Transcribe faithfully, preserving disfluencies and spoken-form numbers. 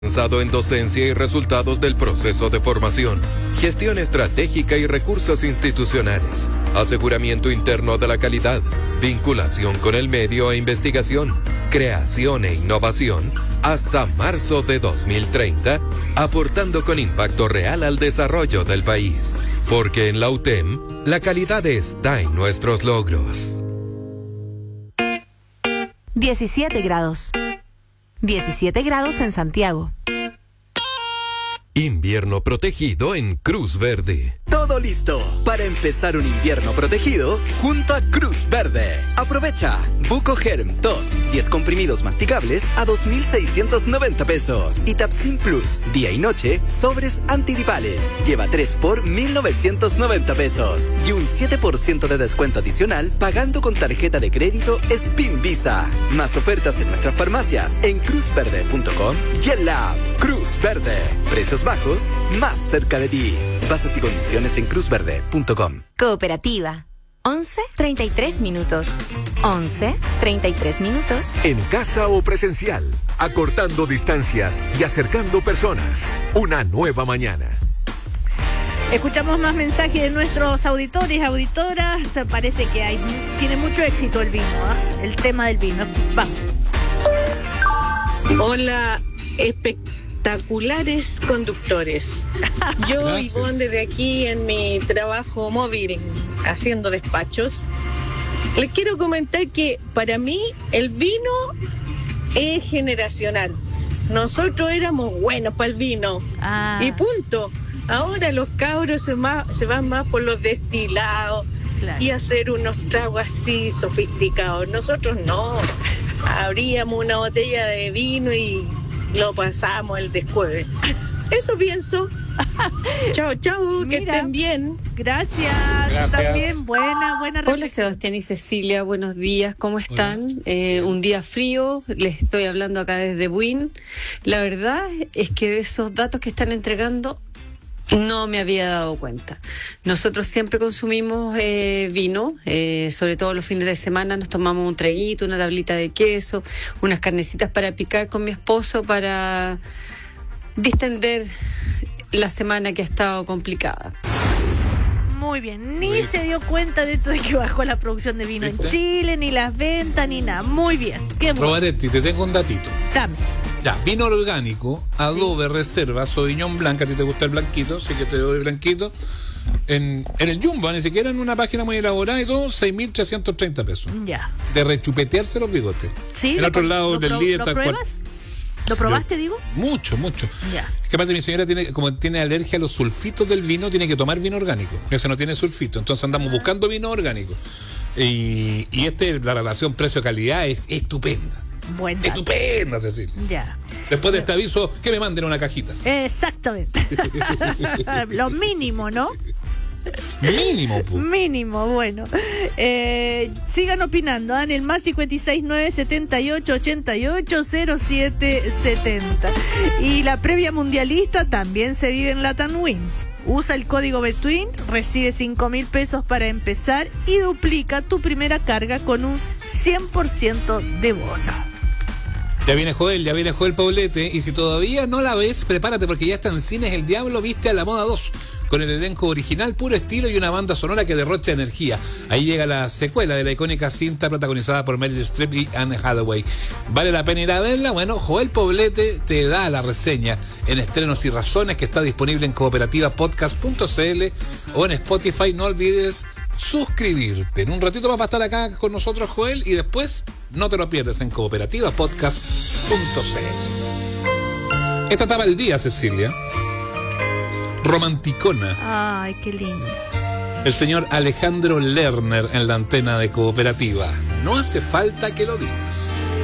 Pensado en docencia y resultados del proceso de formación, gestión estratégica y recursos institucionales, aseguramiento interno de la calidad, vinculación con el medio e investigación, creación e innovación, hasta marzo de dos mil treinta, aportando con impacto real al desarrollo del país. Porque en la U T E M, la calidad está en nuestros logros. diecisiete grados. diecisiete grados en Santiago. Invierno protegido en Cruz Verde. Todo listo para empezar un invierno protegido junto a Cruz Verde. Aprovecha Buco Germ dos, diez comprimidos masticables a dos mil seiscientos noventa pesos. Y Tapsin Plus, día y noche, sobres antigripales. Lleva tres por mil novecientos noventa pesos. Y un siete por ciento de descuento adicional pagando con tarjeta de crédito Spin Visa. Más ofertas en nuestras farmacias en cruz verde punto com y en la app Cruz Verde. Precios bajos, más cerca de ti. Bases y condiciones en cruz verde punto com. Cooperativa. once treinta y tres minutos. once treinta y tres minutos. En casa o presencial, acortando distancias y acercando personas. Una nueva mañana. Escuchamos más mensajes de nuestros auditores y auditoras. Parece que hay, tiene mucho éxito el vino, ¿eh? El tema del vino. Vamos. Hola, espectaculares conductores. Yo, Gracias. Ivonne, desde aquí en mi trabajo móvil, haciendo despachos, les quiero comentar que para mí el vino es generacional. Nosotros éramos buenos para el vino, Ah. y punto. Ahora los cabros se, ma- se van más por los destilados, Claro. y hacer unos tragos así sofisticados. Nosotros no. Abríamos una botella de vino y lo pasamos el descueve. Eso pienso. Chao, chao, que Mira. estén bien. Gracias. Gracias. También buena, buena Hola reflexión. Sebastián y Cecilia, buenos días, ¿cómo están? Eh, un día frío, les estoy hablando acá desde Buin. La verdad es que de esos datos que están entregando no me había dado cuenta. Nosotros siempre consumimos eh, vino, eh, sobre todo los fines de semana nos tomamos un traguito, una tablita de queso, unas carnecitas para picar con mi esposo para distender la semana que ha estado complicada. Muy bien. Ni Rico. se dio cuenta de esto de que bajó la producción de vino en ¿Viste? Chile, ni las ventas, ni nada. Muy bien. Qué bueno. Robaretti, te tengo un datito. Dame. Ya, vino orgánico, adobe, reserva, Sauvignon Blanc, a ti te gusta el blanquito, así que te doy blanquito. En, en el Jumbo, ni siquiera en una página muy elaborada y todo, seis mil trescientos treinta pesos. Ya. De rechupetearse los bigotes. ¿Sí? En ¿Lo otro pro- lado lo del pro- líder ¿Lo tal cual. pruebas? ¿Lo probaste, digo? Mucho, mucho. Ya. Es que aparte mi señora tiene, como tiene alergia a los sulfitos del vino, tiene que tomar vino orgánico. Ese no tiene sulfito, entonces andamos buscando vino orgánico. Y, y este, la relación precio-calidad es estupenda. Buen dato. Estupenda, Cecilia. Ya. Después de este aviso, que me manden una cajita. Exactamente. Lo mínimo, ¿no? Mínimo, pu. Mínimo, bueno. Eh, sigan opinando, ¿eh? En el más cincuenta y seis nueve setenta y ocho ochenta y ocho cero siete setenta. Y la previa mundialista también se vive en Latam Win. Usa el código Between, recibe cinco mil pesos para empezar y duplica tu primera carga con un cien por ciento de bono. Ya viene Joel, ya viene Joel Paulete. Y si todavía no la ves, prepárate porque ya está en Cines El Diablo Viste a la Moda dos. Con el elenco original, puro estilo y una banda sonora que derrocha energía. Ahí llega la secuela de la icónica cinta protagonizada por Meryl Streep y Anne Hathaway. ¿Vale la pena ir a verla? Bueno, Joel Poblete te da la reseña en Estrenos y Razones, que está disponible en cooperativa podcast punto c l o en Spotify. No olvides suscribirte. En un ratito vas a estar acá con nosotros, Joel, y después no te lo pierdes en cooperativa podcast punto c l. Esta estaba el día, Cecilia. Romanticona. Ay, qué lindo. El señor Alejandro Lerner en la antena de Cooperativa. No hace falta que lo digas.